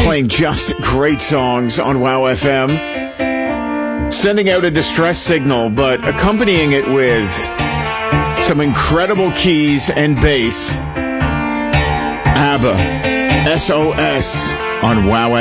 playing just great songs on WOW FM. Sending out a distress signal, but accompanying it with some incredible keys and bass. ABBA, SOS on WOW